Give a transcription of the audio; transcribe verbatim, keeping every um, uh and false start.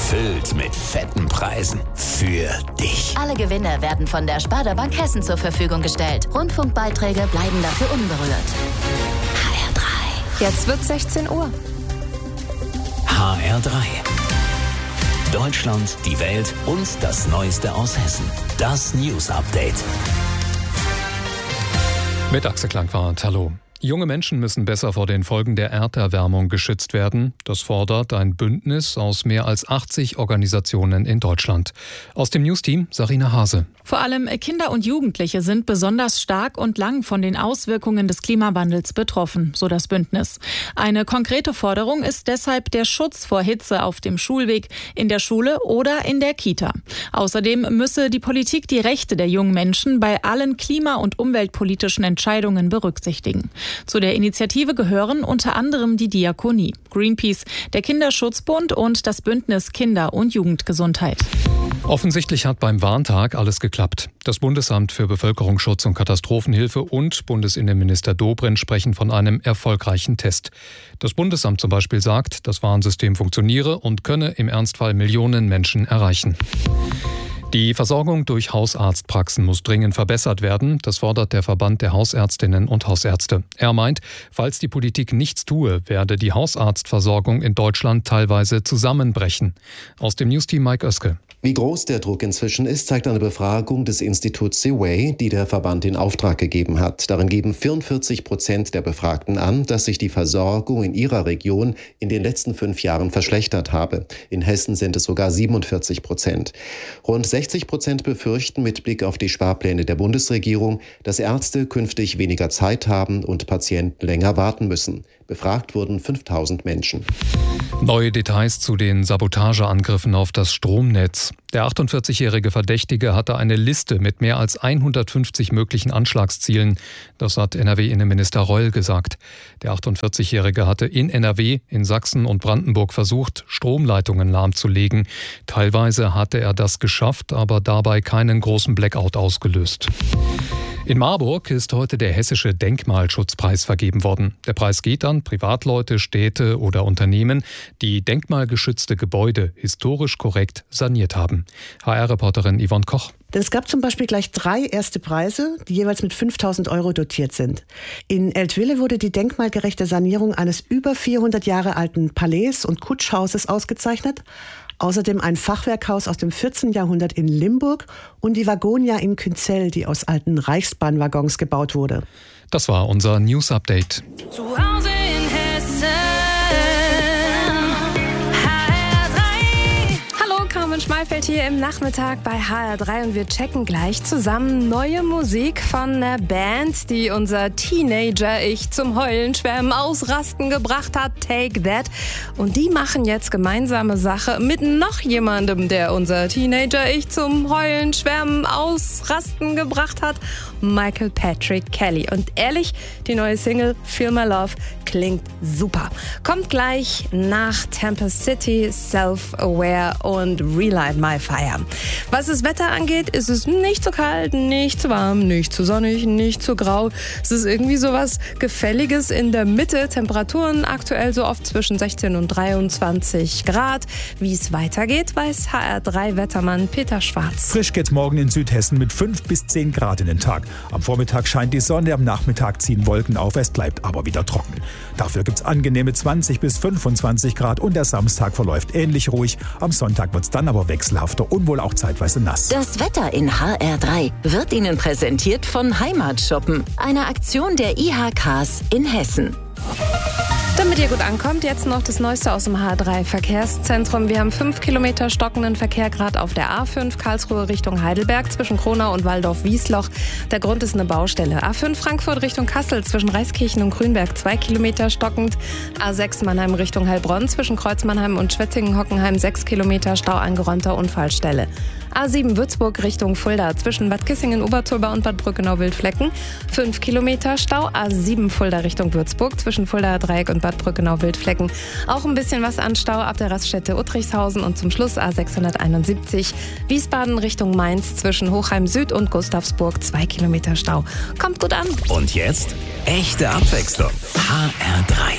Gefüllt mit fetten Preisen. Für dich. Alle Gewinne werden von der Sparda Bank Hessen zur Verfügung gestellt. Rundfunkbeiträge bleiben dafür unberührt. H R drei. Jetzt wird sechzehn Uhr. H R drei. Deutschland, die Welt und das Neueste aus Hessen. Das News Update. Mit Axel Klangwart, hallo. Junge Menschen müssen besser vor den Folgen der Erderwärmung geschützt werden. Das fordert ein Bündnis aus mehr als achtzig Organisationen in Deutschland. Aus dem News-Team Sarina Hase. Vor allem Kinder und Jugendliche sind besonders stark und lang von den Auswirkungen des Klimawandels betroffen, so das Bündnis. Eine konkrete Forderung ist deshalb der Schutz vor Hitze auf dem Schulweg, in der Schule oder in der Kita. Außerdem müsse die Politik die Rechte der jungen Menschen bei allen klima- und umweltpolitischen Entscheidungen berücksichtigen. Zu der Initiative gehören unter anderem die Diakonie, Greenpeace, der Kinderschutzbund und das Bündnis Kinder- und Jugendgesundheit. Offensichtlich hat beim Warntag alles geklappt. Das Bundesamt für Bevölkerungsschutz und Katastrophenhilfe und Bundesinnenminister Dobrindt sprechen von einem erfolgreichen Test. Das Bundesamt zum Beispiel sagt, das Warnsystem funktioniere und könne im Ernstfall Millionen Menschen erreichen. Die Versorgung durch Hausarztpraxen muss dringend verbessert werden. Das fordert der Verband der Hausärztinnen und Hausärzte. Er meint, falls die Politik nichts tue, werde die Hausarztversorgung in Deutschland teilweise zusammenbrechen. Aus dem Newsteam Mike Oeske. Wie groß der Druck inzwischen ist, zeigt eine Befragung des Instituts Seaway, die der Verband in Auftrag gegeben hat. Darin geben vierundvierzig Prozent der Befragten an, dass sich die Versorgung in ihrer Region in den letzten fünf Jahren verschlechtert habe. In Hessen sind es sogar siebenundvierzig Prozent. Rund sechzig Prozent befürchten mit Blick auf die Sparpläne der Bundesregierung, dass Ärzte künftig weniger Zeit haben und Patienten länger warten müssen. Befragt wurden fünftausend Menschen. Neue Details zu den Sabotageangriffen auf das Stromnetz. Der achtundvierzigjährige Verdächtige hatte eine Liste mit mehr als hundertfünfzig möglichen Anschlagszielen. Das hat N R W-Innenminister Reul gesagt. Der achtundvierzigjährige hatte in N R W, in Sachsen und Brandenburg versucht, Stromleitungen lahmzulegen. Teilweise hatte er das geschafft, aber dabei keinen großen Blackout ausgelöst. In Marburg ist heute der Hessische Denkmalschutzpreis vergeben worden. Der Preis geht an Privatleute, Städte oder Unternehmen, die denkmalgeschützte Gebäude historisch korrekt saniert haben. H R-Reporterin Yvonne Koch. Es gab zum Beispiel gleich drei erste Preise, die jeweils mit fünftausend Euro dotiert sind. In Eltville wurde die denkmalgerechte Sanierung eines über vierhundert Jahre alten Palais und Kutschhauses ausgezeichnet. Außerdem ein Fachwerkhaus aus dem vierzehnten Jahrhundert in Limburg und die Wagonia in Künzell, die aus alten Reichsbahnwaggons gebaut wurde. Das war unser News Update. Zu Hause in Hessen. H R drei. Hallo, Carmen Schmalfeld hier im Nachmittag bei H R drei und wir checken gleich zusammen neue Musik von einer Band, die unser Teenager-Ich zum Heulen, Schwärmen, Ausrasten gebracht hat. Take That. Und die machen jetzt gemeinsame Sache mit noch jemandem, der unser Teenager-Ich zum Heulen, Schwärmen, Ausrasten gebracht hat. Michael Patrick Kelly. Und ehrlich, die neue Single Feel My Love klingt super. Kommt gleich nach Tempest City, Self-Aware und Relight My Fire. Was das Wetter angeht, ist es nicht zu kalt, nicht zu warm, nicht zu sonnig, nicht zu grau. Es ist irgendwie so was Gefälliges in der Mitte. Temperaturen aktuell so oft zwischen sechzehn und dreiundzwanzig Grad. Wie es weitergeht, weiß H R drei Wettermann Peter Schwarz. Frisch geht's morgen in Südhessen mit fünf bis zehn Grad in den Tag. Am Vormittag scheint die Sonne, am Nachmittag ziehen Wolken auf, es bleibt aber wieder trocken. Dafür gibt's angenehme zwanzig bis fünfundzwanzig Grad und der Samstag verläuft ähnlich ruhig. Am Sonntag wird's dann aber wechselhafter und wohl auch zeitweise nass. Das Wetter in H R drei wird Ihnen präsentiert von Heimatshoppen, einer Aktion der I H Ks in Hessen. Damit ihr gut ankommt, jetzt noch das Neueste aus dem H R drei Verkehrszentrum. Wir haben fünf Kilometer stockenden Verkehr gerade auf der A fünf Karlsruhe Richtung Heidelberg zwischen Kronau und Waldorf-Wiesloch. Der Grund ist eine Baustelle. A fünf Frankfurt Richtung Kassel zwischen Reiskirchen und Grünberg zwei Kilometer stockend. A sechs Mannheim Richtung Heilbronn zwischen Kreuz Mannheim und Schwetzingen-Hockenheim sechs Kilometer Stau angeräumter Unfallstelle. A sieben Würzburg Richtung Fulda zwischen Bad Kissingen, Oberzollbach und Bad Brückenau-Wildflecken fünf Kilometer Stau. A sieben Fulda Richtung Würzburg zwischen Fuldaer Dreieck und Bad Brückenau-Wildflecken. Auch ein bisschen was an Stau ab der Raststätte Uttrichshausen und zum Schluss A sechshunderteinundsiebzig Wiesbaden Richtung Mainz zwischen Hochheim Süd und Gustavsburg zwei Kilometer Stau. Kommt gut an. Und jetzt echte Abwechslung. H R drei.